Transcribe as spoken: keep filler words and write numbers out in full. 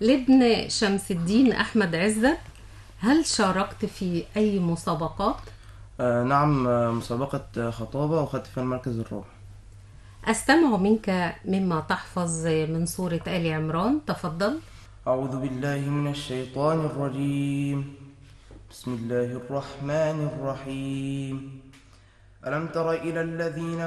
لابن شمس الدين أحمد عزت، هل شاركت في أي مسابقات؟ آه نعم، آه، مسابقة خطابة وخدت فيها المركز الرابع. أستمع منك مما تحفظ من سورة آل عمران، تفضل. أعوذ بالله من الشيطان الرجيم. بسم الله الرحمن الرحيم. ألم تر إلى الذين